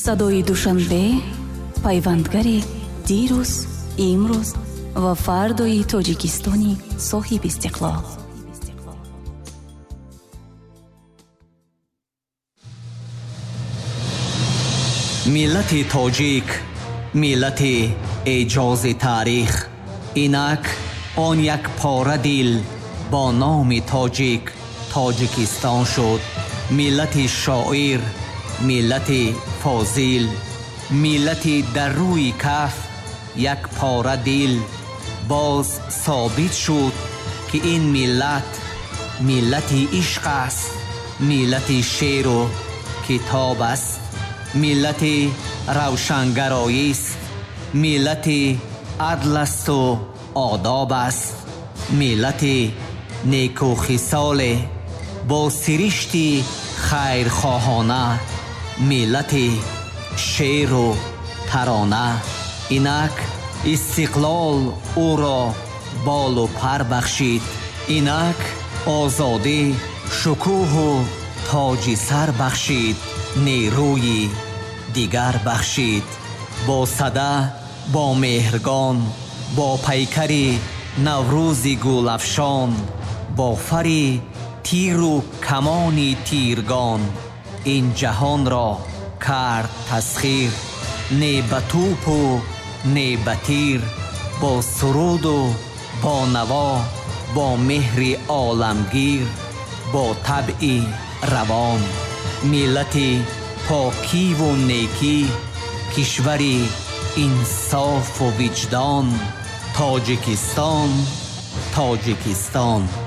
صدای دوشنبه پیوندگری دیروز، امروز و فردای تاجیکستانی صاحب استقلال. ملت تاجیک، ملت اعجاز تاریخ، اینک آن یک پاره دل با نام تاجیک تاجیکستان شد. ملت شاعر، ملت فاضل، ملت در روی کف یک پاره دل. باز ثابت شد که این ملت ملت عشق است، ملت شعر و کتاب است، ملت روشنگرایی است، ملت عدل است و آداب است، ملت نیکو خصال با سرشت خیرخواهانه، ملت شعر و ترانه. اینک استقلال او را بال و پر بخشید، اینک آزادی شکوه و تاج سر بخشید، نیروی دیگر بخشید. با صدا، با مهرگان، با پیکر نوروز گل افشان، با فر تیر و کمان تیرگان، این جهان را کرد تسخیر. نه به توپ و نه به تیر، با سرود و با نوا، با مهر عالمگیر، با طبع روان. ملت پاکی و نیکی، کشوری انصاف و وجدان. تاجیکستان، تاجیکستان.